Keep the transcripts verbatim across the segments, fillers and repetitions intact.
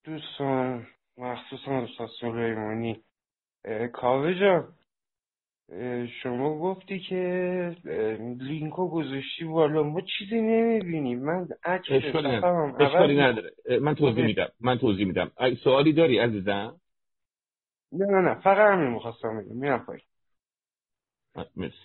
دوستان مخصوصا استاد سلیمانی، اه، کاوه جان، اه، شما گفتی که اه، لینکو گذاشتی بالا، ما چیزی نمیبینیم. من عکس اشکالی نداره صفحم عوض اشکالی میکنم. نداره اه، من توضیح میدم من توضیح میدم اگه سوالی داری عزیزم؟ نه نه نه، فقط همین میخواستم بگم. میرم پایین. اه، مرسی.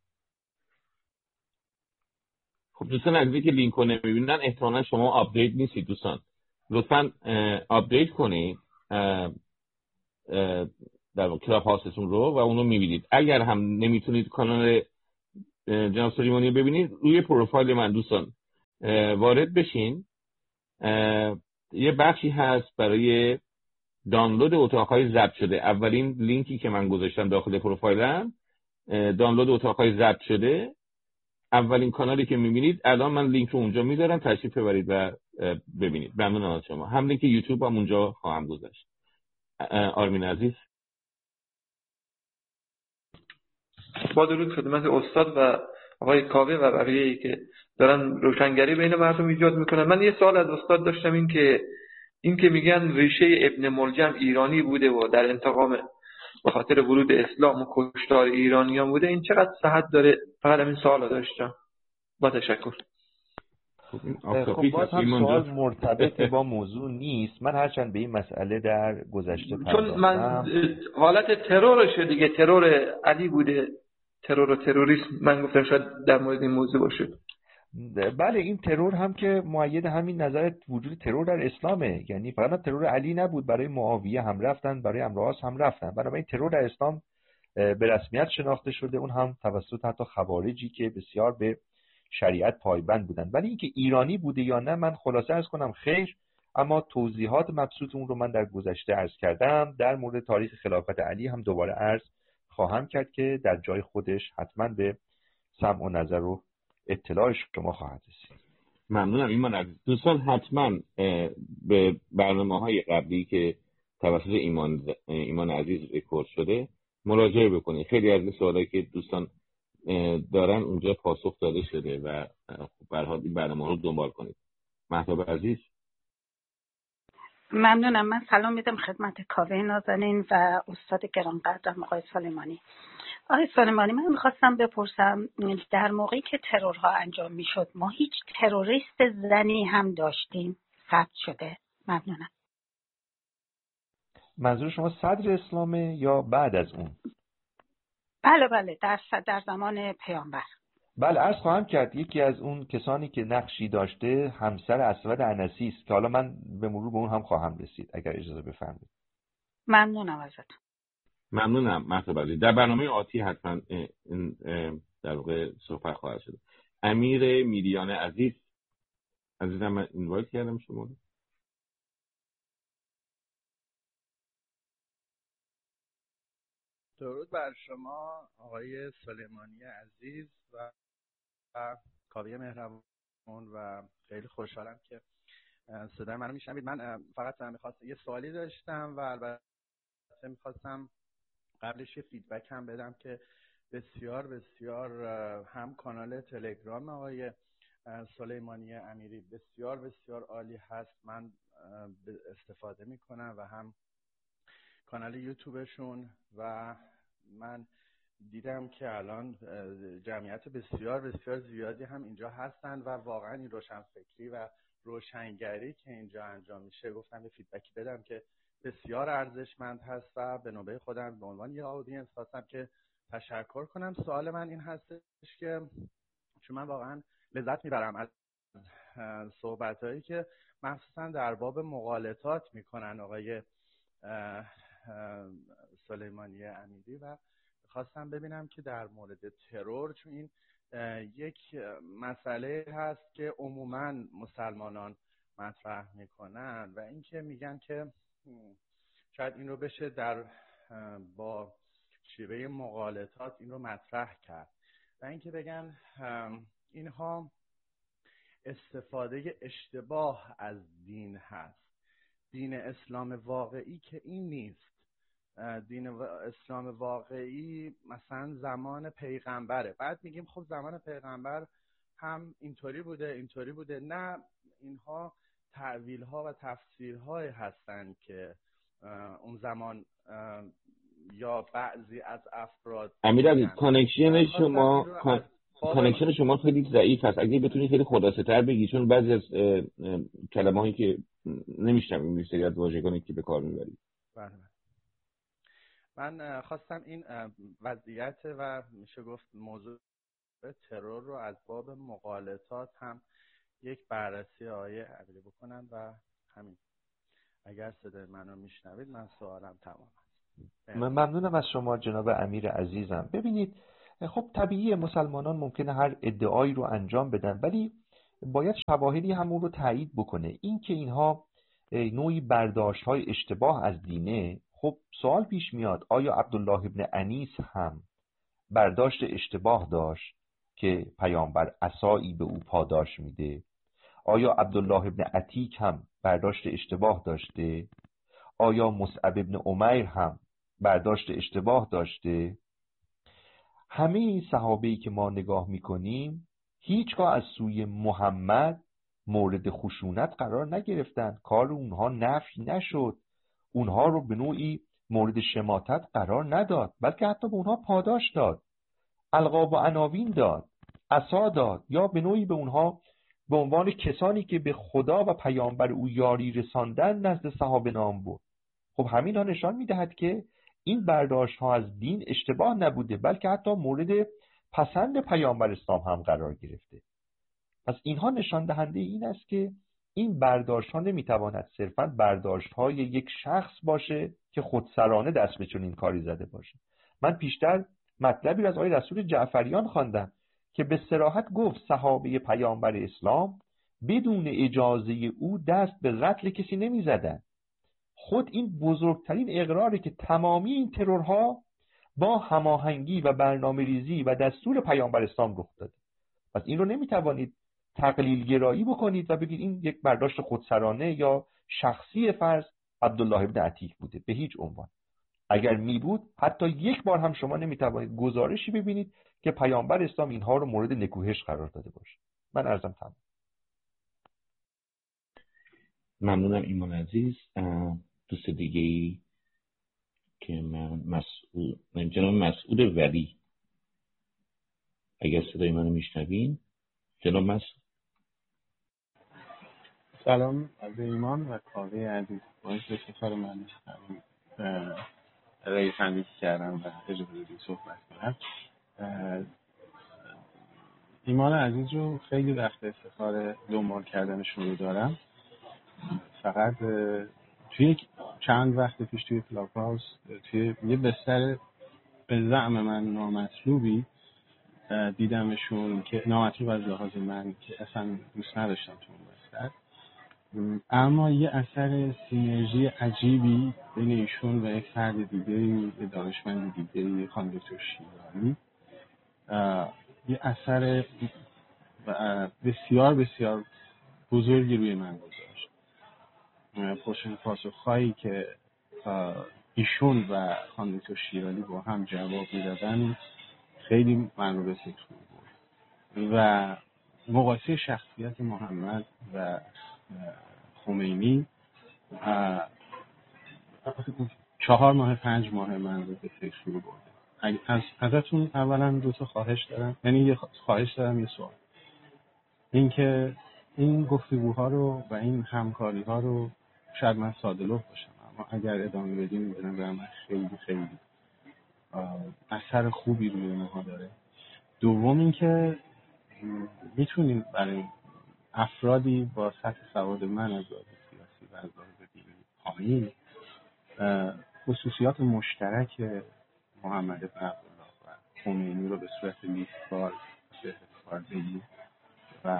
خب دوستان عزیزی که لینک رو نمیبینن احتمالا شما آپدیت نیستید دوستان، لطفا اه، آپدیت کنید اه، اه، در واقع کلاب هاستون رو و اون رو میبینید. اگر هم نمیتونید کانال اه، جناب سلیمانی رو ببینید، روی پروفایل من دوستان اه، وارد بشین. اه، یه بخشی هست برای دانلود اتاقهای ضبط شده. اولین لینکی که من گذاشتم داخل پروفایلم اه، دانلود اتاقهای ضبط شده. اولین کانالی که میبینید الان من لینک رو اونجا میذارم، تشریف ببرید و اه، ببینید. ممنونم از شما. هم لینک یوتیوب هم اونجا خواهم گذاشت. اه، آرمین عزیز. با درود خدمت استاد و آقای کاوه و بقیه‌ای که دارن روشنگری بین مردم ایجاد میکنن. من یه سوال از استاد داشتم، این که این که میگن ریشه ابن ملجم ایرانی بوده و در انتقام به خاطر ورود اسلام و کشتار ایرانیان بوده، این چقدر صحت داره؟ فقط همین سوال داشتم. با تشکر. خب این خب آفتابی باز هست هم ایمان سوال جان. مرتبطی با موضوع نیست. من هرچند به این مسئله در گذشته چون من پرداختم. حالت ترورشه دیگه، ترور علی بوده، ترور و تروریسم، من گفتم شاید در مورد این موضوع باشه. بله، این ترور هم که مؤید همین نظر وجود ترور در اسلامه. یعنی فقط ترور علی نبود، برای معاویه هم رفتن، برای عمرو هم رفتن. بنابراین ترور در اسلام به رسمیت شناخته شده، اون هم توسط حتی خوارجی که بسیار به شریعت پایبند بودن. ولی اینکه ایرانی بوده یا نه، من خلاصه عرض کنم خیر. اما توضیحات مبسوط اون رو من در گذشته عرض کردم. در مورد تاریخ خلافت علی هم دوباره عرض خواهم کرد که در جای خودش حتما به سمع و نظر و اطلاع شما خواهد رسید. ممنونم ایمان عزیز. دوستان حتما اه، به برنامه های قبلی که توسط ایمان ایمان عزیز رکورد شده مراجعه بکنید. خیلی از این سوالایی که دوستان اه، دارن اونجا پاسخ داده شده و اه، خب به هر حال این برنامه رو دنبال کنید. مهتاب عزیز. ممنونم. من سلام میدم خدمت کاوه نازنین و استاد گرانقدرم آقای سلیمانی. آقای سلیمانی، من میخواستم بپرسم، در موقعی که ترورها انجام میشد ما هیچ تروریست زنی هم داشتیم ثبت شده؟ ممنونم. منظور شما صدر اسلامه یا بعد از اون؟ بله بله، در در زمان پیامبر. بله، عرض خواهم کرد. یکی از اون کسانی که نقشی داشته همسر اسود عنسی است که حالا من به مرور به اون هم خواهم رسید اگر اجازه بفرمایید. ممنونم ازت. ممنونم مهتاب عزیز. در برنامه آتی حتما این در واقع صحبت خواهد شد. امیر میریان عزیز عزیزم، من اینوایت کردم شما رو. درود بر شما آقای سلیمانی عزیز و کاوه مهربان، و خیلی خوشحالم که صدای منو میشنوید. من فقط میخواستم یه سوالی داشتم و البته میخواستم قبلش یه فیدبک هم بدم که بسیار بسیار هم کانال تلگرام آقای سلیمانی امیری بسیار بسیار عالی هست، من استفاده میکنم، و هم کانال یوتیوبشون، و من دیدم که الان جمعیت بسیار بسیار زیادی هم اینجا هستن و واقعا این روشنفکری و روشنگری که اینجا انجام میشه، گفتم یه فیدبکی بدم که بسیار ارزشمند هست و به نوبه خودم به عنوان یه آدینس خواستم که تشکر کنم. سوال من این هستش که چون من واقعا لذت میبرم از صحبتایی که مخصوصا در باب مغالطات میکنن آقای سلیمانی امیری، و خواستم ببینم که در مورد ترور، چون این یک مسئله هست که عموما مسلمانان مطرح میکنن و اینکه میگن که شاید این رو بشه در با شیوه مغالطات این رو مطرح کرد، و اینکه بگن اینها استفاده اشتباه از دین هست. دین اسلام واقعی که این نیست. دین اسلام واقعی مثلا زمان پیغمبره، بعد میگیم خب زمان پیغمبر هم اینطوری بوده اینطوری بوده. نه، اینها تعویل ها و تفسیر های هستند که اون زمان یا بعضی از افراد امیرعلی کانکشن شما کانکشن شما خیلی ضعیف است. اگه بتونی خیلی خلاصه تر بگی، چون بعضی از کلمه‌هایی که نمی‌شنویم این سری از واژگانی که به کار می‌بری. بله. من خواستم این وضعیت و میشه گفت موضوع ترور رو از باب مغالطات هم یک بررسی آیه عقلی بکنم و همین. اگر صدای منو میشنوید من سوالم تمام است. من ممنونم از شما جناب امیر عزیزم. ببینید خب طبیعی مسلمانان ممکنه هر ادعایی رو انجام بدن، ولی باید شواهدی همون رو تایید بکنه. این که اینها نوعی برداشت‌های اشتباه از دینه، خب سوال پیش میاد آیا عبدالله ابن انیس هم برداشت اشتباه داشت که پیامبر عصایی به او پاداش میده؟ آیا عبدالله ابن عتیک هم برداشت اشتباه داشته؟ آیا مصعب ابن عمیر هم برداشت اشتباه داشته؟ همه این صحابه‌ای که ما نگاه میکنیم هیچگاه از سوی محمد مورد خشونت قرار نگرفتن، کار اونها نفی نشد، اونها رو به نوعی مورد شماتت قرار نداد، بلکه حتی به اونها پاداش داد، القاب و عناوین داد، عصا داد، یا به نوعی به اونها به عنوان کسانی که به خدا و پیامبر او یاری رساندن نزد صحابه نام برد. خب همین ها نشان میدهد که این برداشت ها از دین اشتباه نبوده، بلکه حتی مورد پسند پیامبر اسلام هم قرار گرفته. پس اینها نشان دهنده این است که این برداشت ها نمیتواند صرفاً برداشت های یک شخص باشه که خودسرانه دست به چنین کاری زده باشه. من پیشتر مطلبی را از آقای رسول جعفریان خواندم که به صراحت گفت صحابه پیامبر اسلام بدون اجازه او دست به قتل کسی نمیزدن. خود این بزرگترین اقراره که تمامی این ترورها با هماهنگی و برنامه‌ریزی و دستور پیامبر اسلام رخ داده. پس این رو نمیتوانید تقلیل گرایی بکنید و بگید این یک برداشت خودسرانه یا شخصی فرض عبدالله ابن عتیک بوده. به هیچ عنوان. اگر می بود حتی یک بار هم شما نمیتوانید گزارشی ببینید که پیامبر اسلام اینها رو مورد نکوهش قرار داده باشه. من عرضم تمام. ممنونم ایمان عزیز. دوست دیگه ای که من مسعود جناب مسعود ولی، اگر صدای منو میشنوین جناب مسعود. سلام از ایمان و کاوه عزیز، باعث افتخار من میشنویم رئیس اندیشی کردم و اجازه بدید صحبت کنم. ایمان عزیز رو خیلی وقت افتخار دنبال کردنشون رو دارم. فقط توی چند وقت پیش توی کلاب هاوس توی یه بستر به زعم من نامطلوبی دیدمشون که نامطلوب از لحاظ من که اصلا دوست نداشتم تو اون بستر، اما یه اثر سینرژی عجیبی بین ایشون و یک فرد دیگری، یه دانشمند دیگری، خانم دکتر شیرانی، یه اثر بسیار بسیار بزرگی روی من گذاشت. پرسش پاسخ‌هایی که ایشون و خانم دکتر شیرانی با هم جواب میدادن خیلی من رو به فکر برد و مقایسه شخصیت محمد و خمینی چهار ماه پنج ماه من رو به فکر رو برده. از ازتون اولا دو تا خواهش دارم، یعنی یه خواهش دارم یه سوال، این که این گفتگوها رو و این همکاری ها رو شاید من ساده لوح باشم، اما اگر ادامه بدیم میدونم برم خیلی خیلی اثر خوبی روی اونها داره. دوم این که میتونیم برای افرادی با سطح سواد من از لحاظ سیاسی و از لحاظ دینی پایین خصوصیات مشترک محمد بن عبدالله و خمینی رو به صورت لیست‌وار به اعتبار بگیم و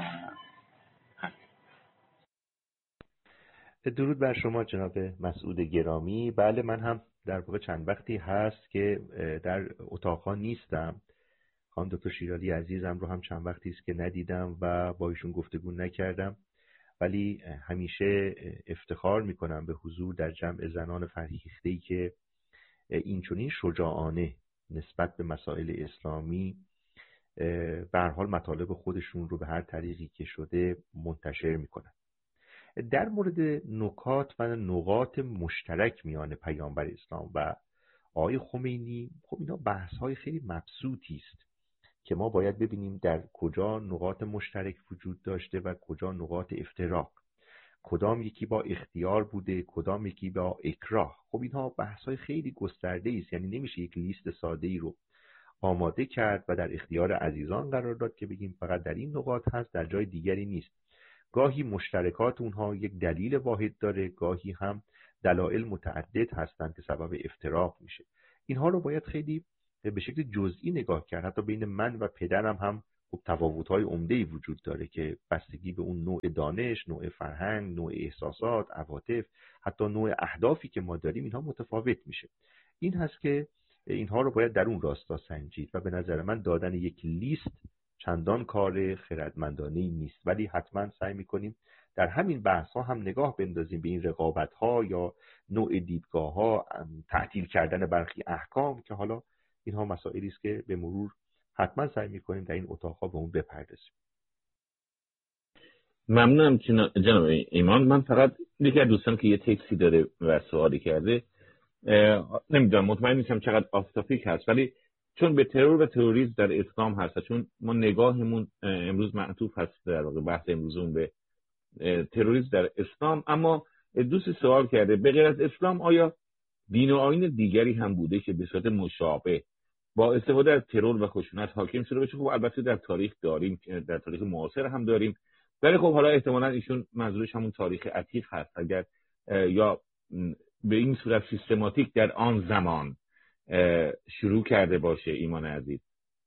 درود بر شما جناب مسعود گرامی. بله من هم در واقع چند وقتی هست که در اتاقها نیستم. خانم دکتر شیرازی عزیزم رو هم چند وقتی است که ندیدم و با ایشون گفتگو نکردم، ولی همیشه افتخار میکنم به حضور در جمع زنان فرهیخته‌ای که این چنین شجاعانه نسبت به مسائل اسلامی به هر حال مطالب خودشون رو به هر طریقی که شده منتشر میکنن. در مورد نکات و نقاط مشترک میان پیامبر اسلام و آقای خمینی، خب اینا بحث‌های خیلی مبسوطی است که ما باید ببینیم در کجا نقاط مشترک وجود داشته و کجا نقاط افتراق، کدام یکی با اختیار بوده، کدام یکی با اکراه. خب اینها بحث‌های خیلی گسترده است، یعنی نمیشه یک لیست ساده‌ای رو آماده کرد و در اختیار عزیزان قرار داد که بگیم فقط در این نقاط هست، در جای دیگری نیست. گاهی مشترکات اونها یک دلیل واحد داره، گاهی هم دلایل متعدد هستند که سبب افتراق میشه. اینها رو باید خیلی به شکل جزئی نگاه کرد. حتی بین من و پدرم هم خب تفاوت‌های عمده‌ای وجود داره که بستگی به اون نوع دانش، نوع فرهنگ، نوع احساسات، عواطف، حتی نوع اهدافی که ما داریم، اینها متفاوت میشه. این هست که اینها رو باید در اون راستا سنجید و به نظر من دادن یک لیست چندان کار خردمندانه‌ای نیست، ولی حتما سعی می‌کنیم در همین بحث‌ها هم نگاه بندازیم به این رقابت‌ها یا نوع دیدگاه‌ها، تعطیل کردن برخی احکام که حالا اینها مسائلی است که به مرور حتما سعی می‌کنیم در این اتاق‌ها به اون بپردازیم. ممنونم جناب ایمان. من فقط یکی از دوستان که یه تکسی داره و سوالی کرده، نمیدونم مطمئن نیستم چقدر آف تاپیک هست، ولی چون به ترور و تروریسم در اسلام هست، چون ما نگاهمون امروز معطوف هست در واقع بحث امروزمون به تروریسم در اسلام، اما دوستی سوال کرده به غیر از اسلام آیا دین و آیین دیگری هم بوده که به صورت مشابه با استفاده از ترور و خشونت حاکم شده باشه؟ خب البته در تاریخ داریم، در تاریخ معاصر هم داریم، ولی خب حالا احتمالاً ایشون منظورش همون تاریخ عتیق هست، اگر یا به این صورت سیستماتیک در آن زمان شروع کرده باشه. ایمان عزیز.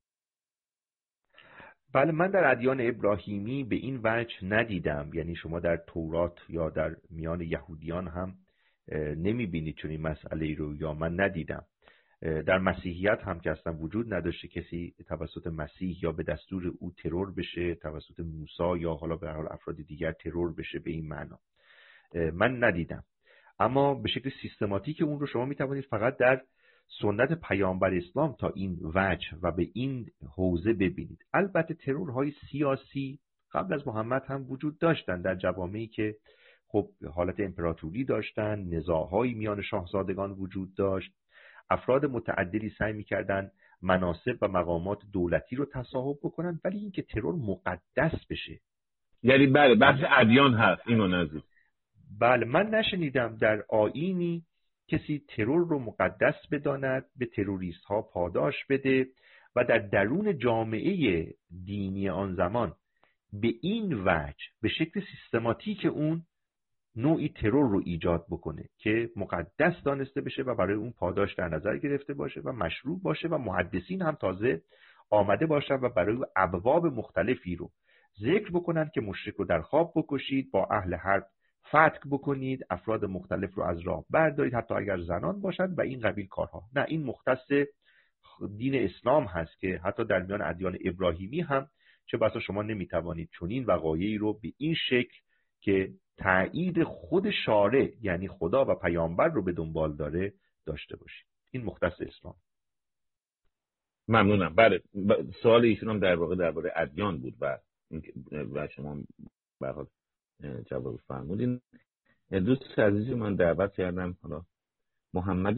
بله، من در ادیان ابراهیمی به این وجه ندیدم، یعنی شما در تورات یا در میان یهودیان هم نمیبینید چون این مسئله رو، یا من ندیدم. در مسیحیت هم که اصلا وجود نداشته کسی توسط مسیح یا به دستور او ترور بشه، توسط موسی یا حالا به هر حال افراد دیگر ترور بشه به این معنا من ندیدم. اما به شکل سیستماتیک اون رو شما میتوانید فقط در سنت پیامبر اسلام تا این وجه و به این حوزه ببینید. البته ترورهای سیاسی قبل از محمد هم وجود داشتن در جوامعی که خب حالت امپراتوری داشتن، نزاع‌های میان شاهزادگان وجود داشت، افراد متعددی سعی می‌کردن مناصب و مقامات دولتی رو تصاحب بکنن، ولی اینکه ترور مقدس بشه، یعنی بله بحث ادیان هست ایمان عزیز. بله، من نشنیدم در آیینی کسی ترور رو مقدس بداند، به تروریست ها پاداش بده و در درون جامعه دینی آن زمان به این وجه به شکل سیستماتیک اون نوعی ترور رو ایجاد بکنه که مقدس دانسته بشه و برای اون پاداش در نظر گرفته باشه و مشروع باشه و محدثین هم تازه آمده باشن و برای ابواب مختلفی رو ذکر بکنن که مشرک رو در خواب بکشید، با اهل حرب فتک بکنید، افراد مختلف رو از راه بردارید، حتی اگر زنان باشند و این قبیل کارها. نه، این مختص دین اسلام هست که حتی در میان ادیان ابراهیمی هم چه بسا شما نمیتوانید چنین وقایعی رو به این شکل که تایید خود شارع یعنی خدا و پیامبر رو به دنبال داره داشته باشید. این مختص اسلام. ممنونم. بله، سوال ایشون هم در واقع درباره ادیان بود و و شما به هر حال جواب فرمودین. دوست عزیزی من دعوت کردم، حالا محمد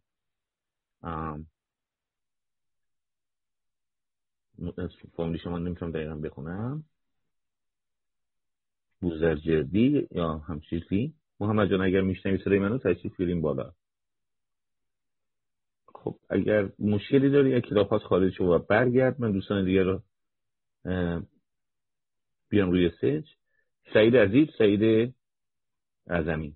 فامیلی شما نمیتونم دقیقا بخونم، بوزرجردی یا همچیزی. محمد جان اگر میشنوی صدای منو تشریف بیارین بالا. خب اگر مشکلی داری یا کلاپات خارج شو و برگرد، من دوستان دیگه رو بیام روی سیج. سعید عزیز، سعید اعظمی.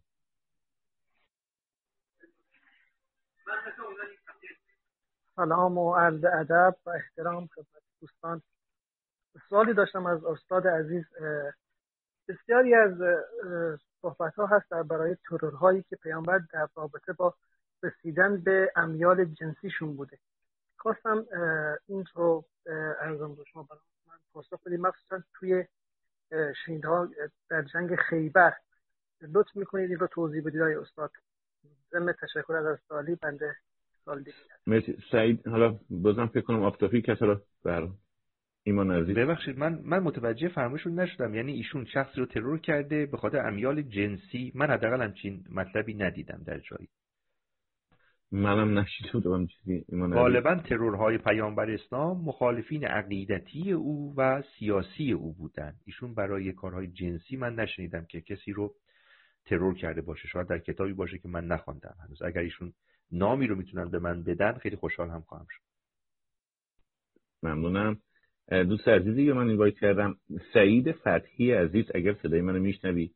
سلام و عرض ادب و احترام خدمت دوستان. سوالی داشتم از استاد عزیز. بسیاری از صحبت‌ها هست در برای ترورهایی که پیامبر در رابطه با رسیدن به امیال جنسیشون بوده. خواستم این رو ارزم به شما برام من پاسخ بدید، مخصوصا توی شهیدها در جنگ خیبر. لطف میکنید این رو توضیح بدید آقای استاد. ضمن تشکر از سوالی بنده سوال دیگه. مرسی سعید. حالا بازم فکر کنم آفتابی کسا رو برام ایمان عزیز. ببخشید من من متوجه فرمایشون نشدم. یعنی ایشون شخصی رو ترور کرده به خاطر امیال جنسی؟ من حداقل همچین مطلبی ندیدم در جایی. منم نشیده بودم چیزی. ایمان عزیز. غالبا ترورهای پیامبر اسلام مخالفین عقیدتی او و سیاسی او بودن. ایشون برای کارهای جنسی من نشنیدم که کسی رو ترور کرده باشه. شاید در کتابی باشه که من نخوندم هنوز. اگر ایشون نامی رو میتونن به من بدن خیلی خوشحال هم خواهم شد. ممنونم. دوست عزیزی که من اینوایت کردم، سعید فتحی عزیز، اگر صدای منو میشنوی.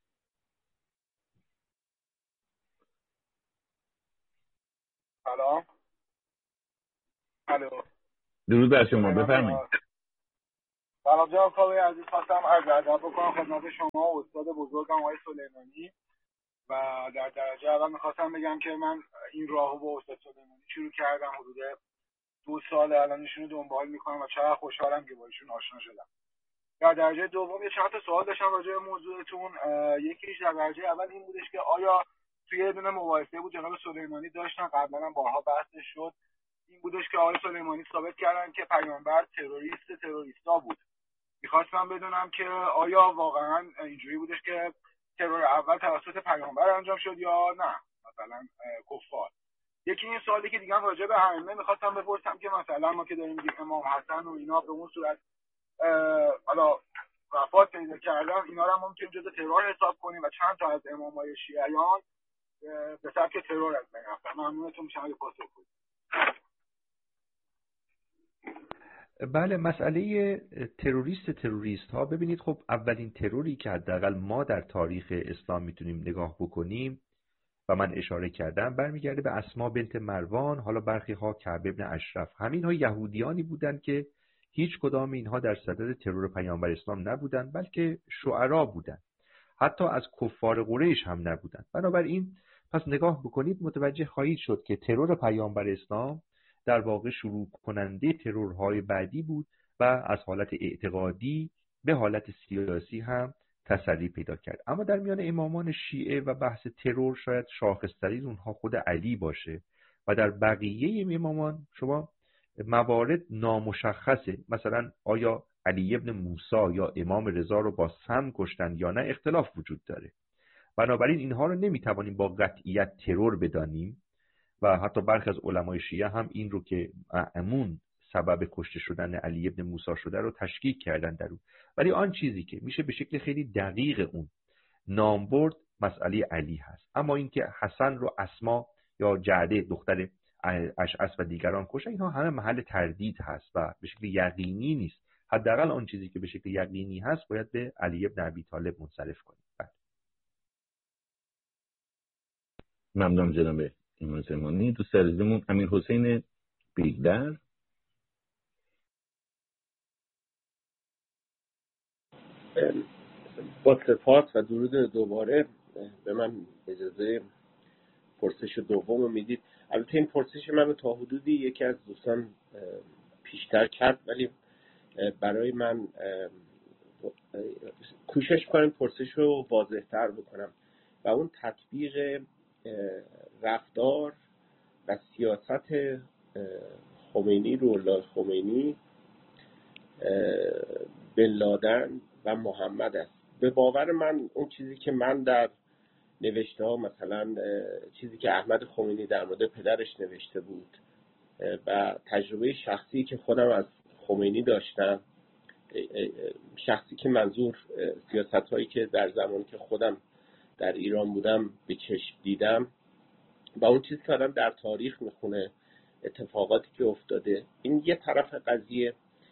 سلام. الو. درود بر شما، بفرمایید. سلام جناب کاوه عزیز، خواستم عرض ادب بکنم خدمت شما و استاد بزرگم آقای سلیمانی و در درجه اول میخواستم بگم که من این راهو با استاد سلیمانی شروع کردم، حدود دو سال الان ایشون رو دنبال میکنم و چقدر خوشحالم که با ایشون آشنا شدم. در درجه دوم یه چند تا سوال داشتم راجع به موضوعتون. یکیش در درجه اول این بودش که آیا توی یه دونه مباحثه بود جناب سلیمانی داشتن، قبلا هم باها بحث شد، این بودش که آقای سلیمانی ثابت کردن که پیامبر تروریست تروریستا بود. میخواستم بدونم که آیا واقعا اینجوری بودش که ترور اول توسط پیامبر انجام شد یا نه مثلا کفار. یکی این سوالی که دیگه راجع به ائمه میخواستم بپرسم که مثلا ما که داریم میگیم امام حسن و اینا به اون صورت حالا وفات پیدا کردن، اینا رو هم ممکن جزء ترور حساب کنیم و چند تا از امامای شیعیان به سبک ترور از بین رفتن. ممنونتون میشم اگه پاسخ بدید. بله، مسئله تروریست تروریست ها، ببینید خب اولین تروری که حداقل ما در تاریخ اسلام میتونیم نگاه بکنیم و من اشاره کردم برمیگرده به اسما بنت مروان، حالا برخی ها کعب ابن اشرف. همین ها یهودیانی بودند که هیچ کدام اینها در صدد ترور پیامبر اسلام نبودند، بلکه شعرا بودند، حتی از کفار قریش هم نبودند. بنابراین پس نگاه بکنید متوجه خواهید شد که ترور پیامبر اسلام در واقع شروع کننده ترورهای بعدی بود و از حالت اعتقادی به حالت سیاسی هم تسری پیدا کرد. اما در میان امامان شیعه و بحث ترور شاید شاخص‌ترین اونها خود علی باشه و در بقیه امامان شما موارد نامشخصه، مثلا آیا علی ابن موسی یا امام رضا رو با سم کشتن یا نه اختلاف وجود داره. بنابراین اینها رو نمیتوانیم با قطعیت ترور بدانیم و حتی برخی از علمای شیعه هم این رو که مأمون سبب کشته شدن علی ابن موسی شده رو تشکیک کردن در اون. ولی آن چیزی که میشه به شکل خیلی دقیق اون نام برد مسئله علی هست. اما اینکه حسن رو اسما یا جعده دختر اشعث و دیگران کشتن، اینها همه محل تردید هست و به شکل یقینی نیست. حداقل آن چیزی که به شکل یقینی هست باید به علی ابن ابی طالب منصرف کنیم. ممنون جناب ایمان زمانی. دوست عزیزمون امیر حسین بیگدر. با سپاس و درود دوباره به من اجازه پرسش دوم رو میدید. البته این پرسش من تا حدودی یکی از دوستان پیشتر کرد، ولی برای من کوشش کنم پرسش رو واضح‌تر بکنم و اون تطبیق رفتار و سیاست خمینی، روح خمینی، بن لادن و محمد است. به باور من اون چیزی که من در نوشته ها، مثلا چیزی که احمد خمینی در مورد پدرش نوشته بود و تجربه شخصی که خودم از خمینی داشتم، شخصی که منظور سیاست هایی که در زمانی که خودم در ایران بودم به چشم دیدم و اون چیزی که آدم در تاریخ میخونه، اتفاقاتی که افتاده، این یه طرف قضیه.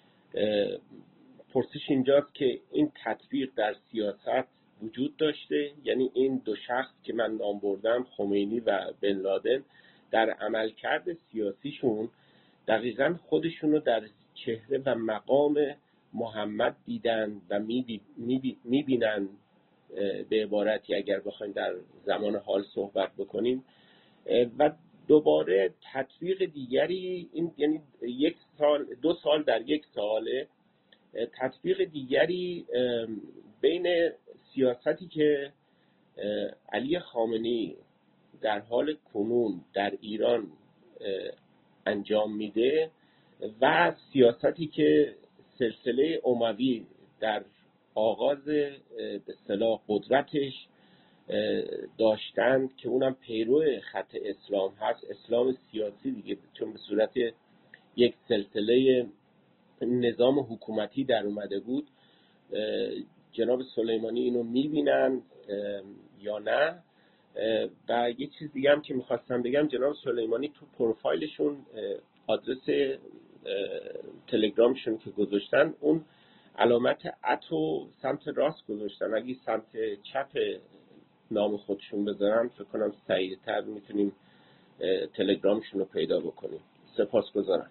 پرسش اینجاست که این تطبیق در سیاست وجود داشته، یعنی این دو شخص که من نام بردم، خمینی و بن لادن، در عملکرد سیاسیشون دقیقاً خودشونو در چهره و مقام محمد دیدن و میبینن. به عبارتی اگر بخوایم در زمان حال صحبت بکنیم و دوباره تطبیق دیگری، این یعنی یک سال دو سال در یک ساله تطبیق دیگری بین سیاستی که علی خامنه‌ای در حال کنون در ایران انجام میده و سیاستی که سلسله اموی در آغاز به اصطلاح قدرتش داشتند که اونم پیرو خط اسلام هست، اسلام سیاسی دیگه، چون به صورت یک سلسله نظام حکومتی در اومده بود. جناب سلیمانی اینو میبینن یا نه؟ و یه چیز دیگه هم که میخواستم بگم، جناب سلیمانی تو پروفایلشون آدرس تلگرامشون که گذاشتن اون علامت اتو سمت راست گذاشتن. اگه سمت چپ نام خودشون بذارن فکر کنم سریع‌تر میتونیم تلگرامشون رو پیدا بکنیم. سپاسگزارم.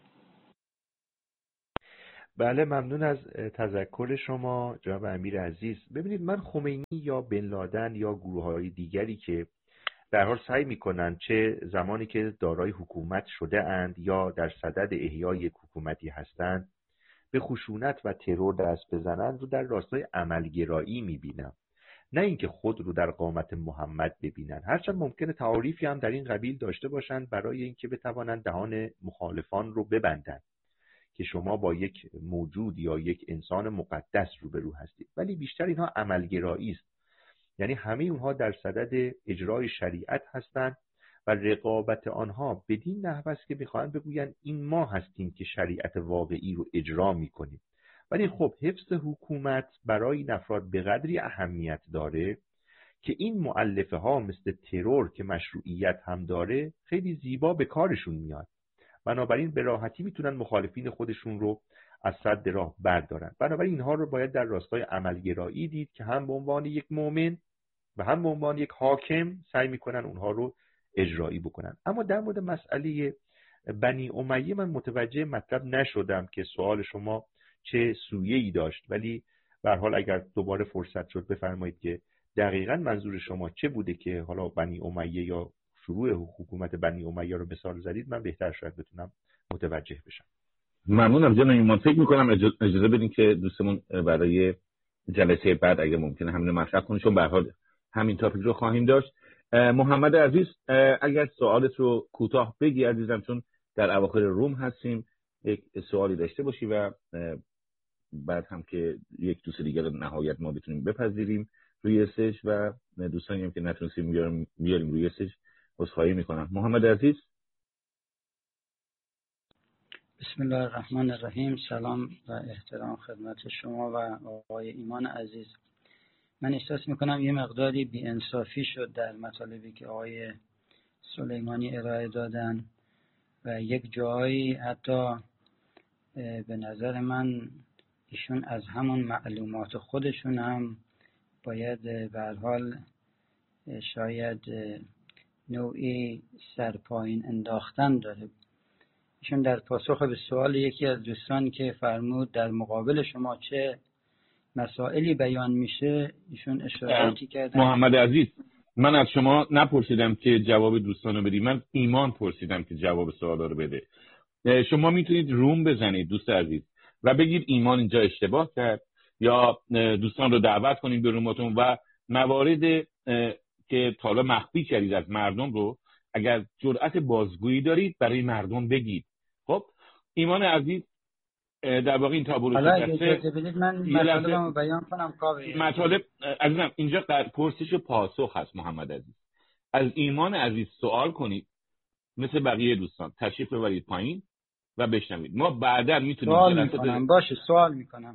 بله، ممنون از تذکر شما جناب امیر عزیز. ببینید، من خمینی یا بن لادن یا گروه‌های دیگری که در حال سعی میکنن چه زمانی که دارای حکومت شده اند یا در صدد احیای یک حکومتی هستند به خشونت و ترور دست بزنند رو در راستای عملگرایی میبینم، نه اینکه خود رو در قامت محمد ببینن. هرچند ممکنه تعاریفی هم در این قبیل داشته باشند برای اینکه بتوانند دهان مخالفان رو ببندند که شما با یک موجود یا یک انسان مقدس روبرو هستید، ولی بیشتر اینها عملگرایی است. یعنی همه اونها در صدد اجرای شریعت هستند و رقابت آنها بدین نحو است که میخواهند بگویند این ما هستیم که شریعت واقعی رو اجرا میکنیم. ولی خب حفظ حکومت برای این افراد به قدری اهمیت داره که این مؤلفه ها مثل ترور که مشروعیت هم داره خیلی زیبا به کارشون میاد. بنابراین به راحتی میتونن مخالفین خودشون رو از سد راه بردارن. بنابراین اینها رو باید در راستای عملگرایی دید که هم به عنوان یک مؤمن و هم به عنوان یک حاکم سعی میکنن اونها رو اجرایی بکنن. اما در مورد مسئله بنی امیه من متوجه مطلب نشدم که سوال شما چه سویه‌ای داشت، ولی به هر حال اگر دوباره فرصت شد بفرمایید که دقیقاً منظور شما چه بوده که حالا بنی امیه یا شروع حکومت بنی امیه رو مثال زدید، من بهتر شاید بتونم متوجه بشم. ممنونم جناب ایمان. فکر می‌کنم اجازه بدین که دوستمون برای جلسه بعد اگه ممکنه همین مطرح کنیم، چون به هر حال همین تاپیک رو خواهیم داشت. محمد عزیز اگر سوالت رو کوتاه بگی عزیزم، چون در اواخر روم هستیم، یک سوالی داشته باشی و بعد هم که یک دوست دیگر نهایت ما بتونیم بپذیریم روی استیج و دوستانی هم که نتونستیم بیاریم بیاریم روی استیج عذرخواهی میکنم. محمد عزیز. بسم الله الرحمن الرحیم. سلام و احترام خدمت شما و آقای ایمان عزیز. من احساس میکنم یه مقداری بی‌انصافی شد در مطالبی که آقای سلیمانی ارائه دادن و یک جایی حتی به نظر من ایشون از همون معلومات خودشون هم باید به هر حال شاید نوعی سرپایین انداختن داره. ایشون در پاسخ به سوال یکی از دوستان که فرمود در مقابل شما چه مسائلی بیان میشه، ایشون اشاراتی کردن. محمد عزیز، من از شما نپرسیدم که جواب دوستانو بدی، من ایمان پرسیدم که جواب سوالا رو بده. شما میتونید روم بزنید دوست عزیز و بگید ایمان اینجا اشتباه کرد، یا دوستان رو دعوت کنید به روماتون و موارد که تا حالا مخفی کردید از مردم رو اگر جرأت بازگویی دارید برای مردم بگید. خب ایمان عزیز در واقع این تابلو حالا اجازه بدید من مطالبمو بیان کنم. کاوه مطالب عزیزم اینجا پرسش و پاسخ هست. محمد عزیز از ایمان عزیز سوال کنید، مثل بقیه دوستان تشریف ببرید پایین و بشنوید. ما بعدا میتونیم سوال میکنم. باشه سوال میکنم.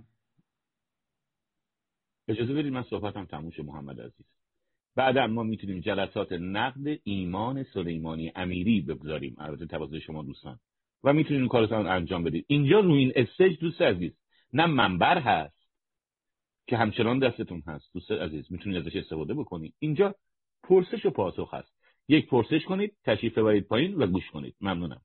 اجازه بدید من صحبتم تموم شه محمد عزیز. بعدا ما میتونیم جلسات نقد ایمان سلیمانی امیری بگذاریم، البته توسط شما دوستان، و میتونید این کارتون انجام بدید. اینجا روی این استیج دوست عزیز نه منبر هست که همچنان دستتون هست دوست عزیز، میتونید ازش استفاده بکنید. اینجا پرسش و پاسخ هست. یک پرسش کنید، تشریف ببرید پایین و گوش کنید. ممنونم.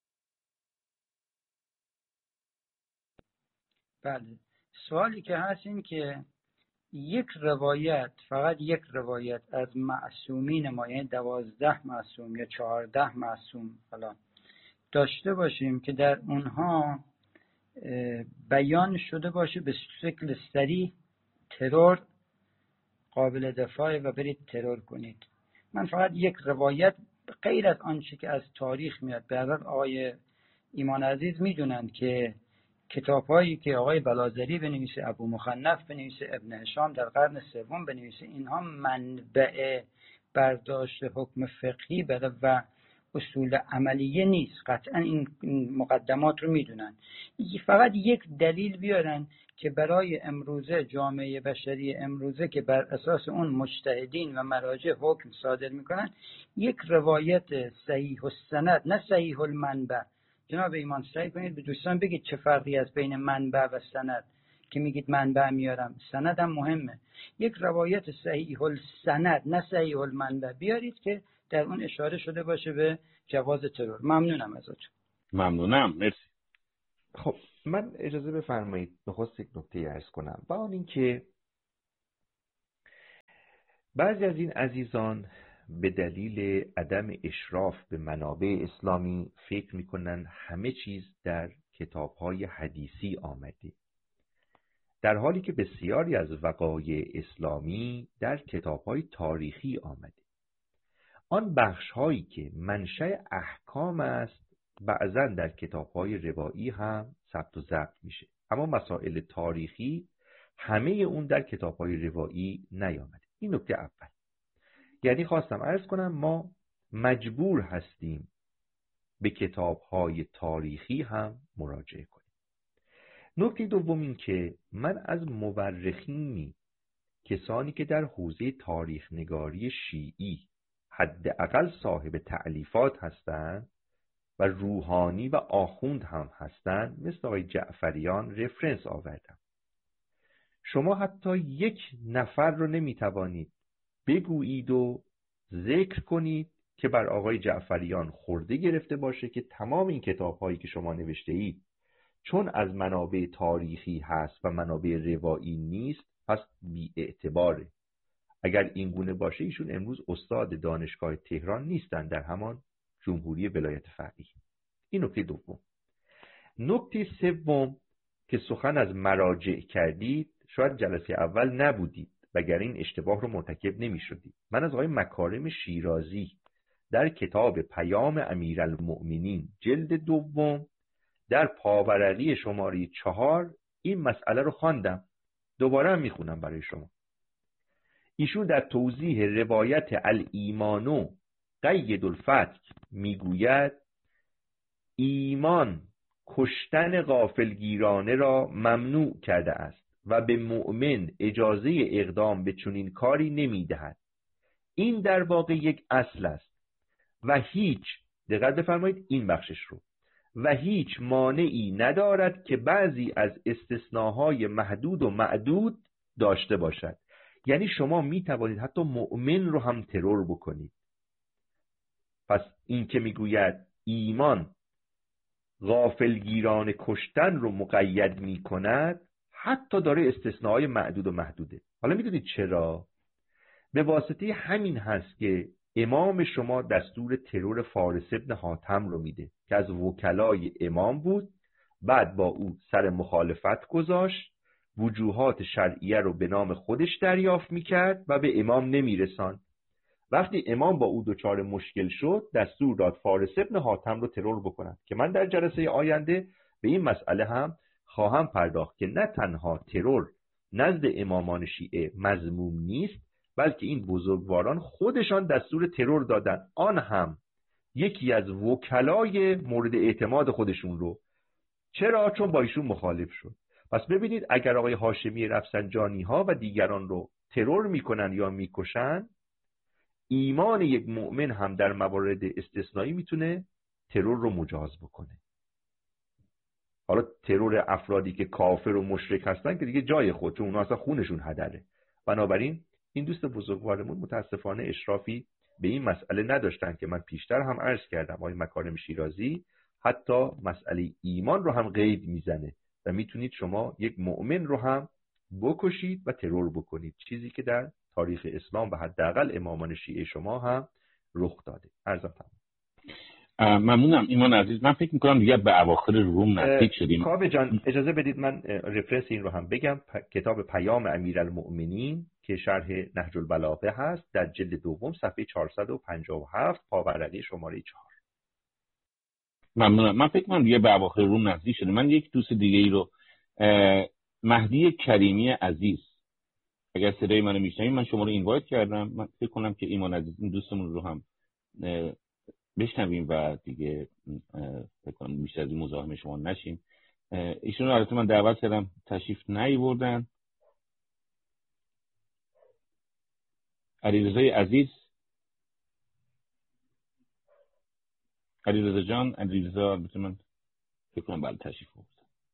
بله، سوالی که هست این که یک روایت، فقط یک روایت از معصومین ما، یعنی دوازده معصوم یا چهارده معصوم حالا داشته باشیم که در اونها بیان شده باشه به شکل صریح ترور قابل دفاع و برید ترور کنید. من فقط یک روایت غیر از آنچه که از تاریخ میاد، به هر حال آقای ایمان عزیز میدونن که کتاب‌هایی که آقای بلازری بنویسه، ابو مخنف بنویسه، ابن هشام در قرن سوم بنویسه، اینها منبع برداشت حکم فقهی و اصول عملیه نیست. قطعا این مقدمات رو میدونن. فقط یک دلیل بیارن که برای امروزه جامعه بشری امروزه که بر اساس اون مجتهدین و مراجع حکم صادر میکنن، یک روایت صحیح السند نه صحیح المنبع. جناب ایمان سعی کنید به دوستان بگید چه فرقی است بین منبع و سند که میگید منبع میارم، سند هم مهمه. یک روایت صحیح السند نه صحیح المنبع بیارید که در اون اشاره شده باشه به جواز ترور. ممنونم ازتون. ممنونم، مرسی. خب من اجازه بفرمایید نخست یک نکته عرض کنم. با آن اینکه بعضی از این عزیزان به دلیل عدم اشراف به منابع اسلامی فکر میکنن همه چیز در کتاب‌های حدیثی آمده، در حالی که بسیاری از وقایع اسلامی در کتاب‌های تاریخی آمده. آن بخش‌هایی که منشأ احکام است بعضاً در کتاب‌های روایی هم ثبت و ضبط میشه، اما مسائل تاریخی همه اون در کتاب‌های روایی نیامده. این نکته اول. یعنی خواستم عرض کنم ما مجبور هستیم به کتاب‌های تاریخی هم مراجعه کنیم. نکته دوم این که من از مورخینی، کسانی که در حوزه تاریخ نگاری شیعی حداقل صاحب تألیفات هستند و روحانی و آخوند هم هستند، مثل آقای جعفریان رفرنس آوردم. شما حتی یک نفر رو نمیتوانید بگویید و ذکر کنید که بر آقای جعفریان خورده گرفته باشه که تمام این کتاب‌هایی که شما نوشته اید چون از منابع تاریخی هست و منابع روایی نیست پس بی اعتباره. اگر این گونه باشه ایشون امروز استاد دانشگاه تهران نیستن، در همان جمهوری ولایت فقیه. این نکته دوم. نکته سوم که سخن از مراجع کردید، شاید جلسه اول نبودید وگر این اشتباه رو مرتکب نمی شدید. من از آقای مکارم شیرازی در کتاب پیام امیرالمؤمنین جلد دوم در پاورقی شماره چهار این مسئله رو خواندم، دوباره هم میخونم برای شما. ایشون در توضیح روایت الایمانو قید الفتح میگوید ایمان کشتن غافلگیرانه را ممنوع کرده است و به مؤمن اجازه اقدام به چنین کاری نمیدهد. این در واقع یک اصل است و هیچ، دقت بفرمایید این بخشش رو، و هیچ مانعی ندارد که بعضی از استثناهای محدود و معدود داشته باشد. یعنی شما می توانید حتی مؤمن رو هم ترور بکنید. پس این که میگوید ایمان غافلگیران کشتن رو مقید می کند، حتی داره استثناهای معدود و محدوده. حالا میدونید چرا؟ به واسطه همین هست که امام شما دستور ترور فارس ابن حاتم رو میده که از وکلای امام بود، بعد با او سر مخالفت گذاشت، وجوهات شرعیه رو به نام خودش دریافت میکرد و به امام نمیرساند. وقتی امام با او دچار مشکل شد دستور داد فارس ابن حاتم رو ترور بکنند که من در جلسه آینده به این مسئله هم خواهم پرداخت که نه تنها ترور نزد امامان شیعه مذموم نیست، بلکه این بزرگواران خودشان دستور ترور دادن، آن هم یکی از وکلای مورد اعتماد خودشون رو. چرا؟ چون با ایشون مخالف شد. پس ببینید اگر آقای هاشمی رفسنجانی ها و دیگران رو ترور میکنن یا میکشن، ایمان یک مؤمن هم در موارد استثنایی میتونه ترور رو مجاز بکنه. حالا ترور افرادی که کافر و مشرک هستن که دیگه جای خود، چون اونا اصلا خونشون هدره. بنابراین این دوست بزرگوارمون متاسفانه اشرافی به این مسئله نداشتن که من پیشتر هم عرض کردم. آقای مکارم شیرازی حتی مسئله ایمان رو هم قید میزنه و میتونید شما یک مؤمن رو هم بکشید و ترور بکنید، چیزی که در تاریخ اسلام و حداقل امامان شیعه شما هم رخ داده. عرضم تمام. ممنونم ایمان عزیز. من فکر میکنم دیگه به اواخر روم نزدیک شدیم. کاوه جان اجازه بدید من رفرنس این رو هم بگم. پ... کتاب پیام امیرالمؤمنین که شرح نهج البلاغه هست در جلد دوم صفحه چهارصد و پنجاه و هفت پاورقی شماره چهار. ممنونم. من فکر کنم دیگه به اواخر روم نزدیک شده. من یک دوست دیگه ای رو مهدی کریمی عزیز، اگر صدای منو میشنوید، من شما رو اینوایت کردم. من فکر کنم که ایمان عزیز این دوستمون رو هم بشنویم و دیگه فکر کنم بیشتر از این مزاحم شما نشیم. ایشون رو البته من دعوت کردم تشریف نیاوردن. علیرضا عزیز، علیرضا جان، علیرضا البته من فکر کنم بعد تشریف بود.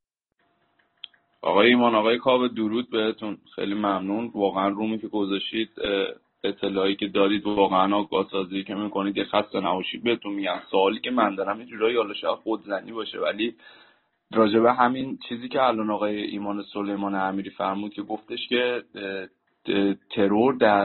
آقای ایمان، آقای کاوه، درود بهتون. خیلی ممنون واقعا رومی که گذاشتید، اطلاعی که دارید، واقعا آگاه‌سازی که میکنید. یه خسته نباشید بهتون میگم. سوالی که من دارم یه جورایی حالا شاید خودزنی باشه، ولی راجع به همین چیزی که الان آقای ایمان سلیمان امیری فرمود که گفتش که ترور در